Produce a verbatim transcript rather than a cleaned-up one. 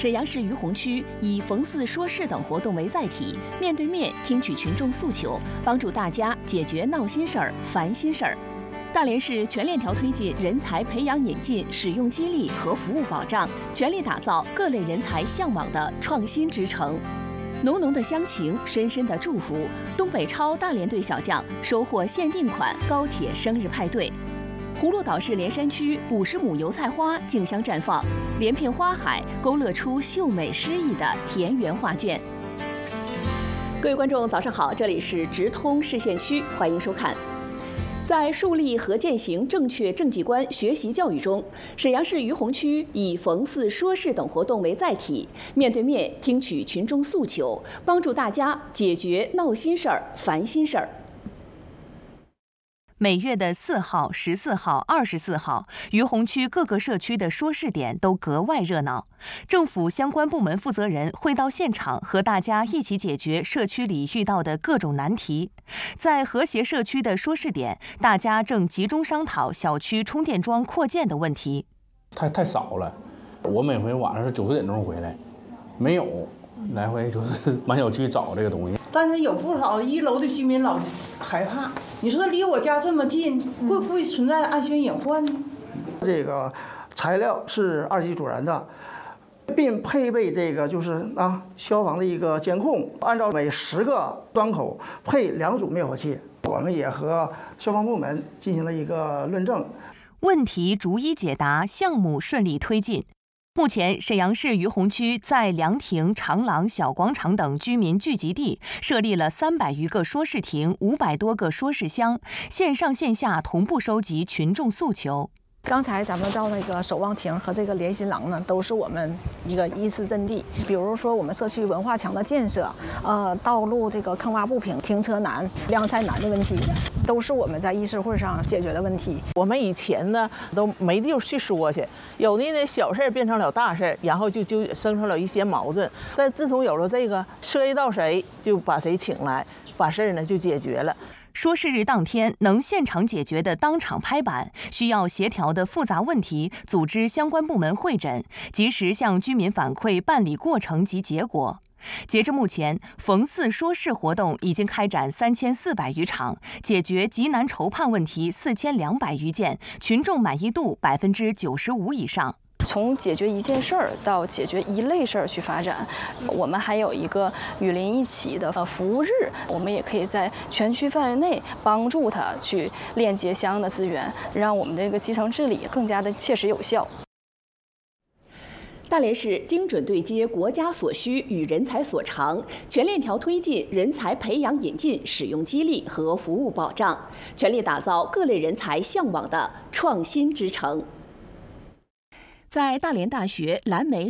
沈阳市于洪区以逢四说事等活动为载体，面对面听取群众诉求，帮助大家解决闹心事儿、烦心事儿。大连市全链条推进人才培养引进、使用激励和服务保障，全力打造各类人才向往的创新之城。浓浓的乡情，深深的祝福，东北超大连队小将收获限定款高铁生日派对。葫芦岛市连山区五十亩油菜花竞相绽放，连片花海勾勒出秀美诗意的田园画卷。各位观众，早上好，这里是直通市县区，欢迎收看。在树立和践行正确政绩观学习教育中，沈阳市于洪区以逢四说事等活动为载体，面对面听取群众诉求，帮助大家解决闹心事儿、烦心事儿。 每月的四号、十四号、二十四号，于洪区各个社区的说事点都格外热闹。政府相关部门负责人会到现场，和大家一起解决社区里遇到的各种难题。在和谐社区的说事点，大家正集中商讨小区充电桩扩建的问题。 太太少了，我每回晚上是九十点钟回来，没有，来回就是满小区找这个东西。 但是有不少一楼的居民老害怕，你说离我家这么近，会不会存在安全隐患呢？ 这个材料是二级阻燃的，并配备这个就是啊消防的一个监控，按照每十个端口配两组灭火器。我们也和消防部门进行了一个论证， 问题逐一解答，项目顺利推进。目前，沈阳市于洪区在凉亭、长廊、小广场等居民聚集地设立了三百余个说事亭、五百多个说事箱，线上线下同步收集群众诉求。 刚才咱们到那个守望亭和这个连心廊呢，都是我们一个议事阵地。比如说我们社区文化墙的建设，呃，道路这个坑洼不平、停车难、晾晒难的问题，都是我们在议事会上解决的问题。 我们以前呢都没地方去说去，有的呢小事变成了大事，然后就就生出了一些矛盾。但自从有了这个，涉及到谁就把谁请来，把事儿呢就解决了。 说事日当天能现场解决的当场拍板，需要协调的复杂问题组织相关部门会诊，及时向居民反馈办理过程及结果。截至目前，逢四说事活动已经开展三千四百余场，解决急难愁盼问题四千两百余件，群众满意度百分之九十五以上。 从解决一件事儿到解决一类事儿去发展，我们还有一个与邻一起的服务日，我们也可以在全区范围内帮助他去链接相应的资源，让我们这个基层治理更加的切实有效。 大连市精准对接国家所需与人才所长，全链条推进人才培养引进、使用激励和服务保障，全力打造各类人才向往的创新之城。在大连大学蓝莓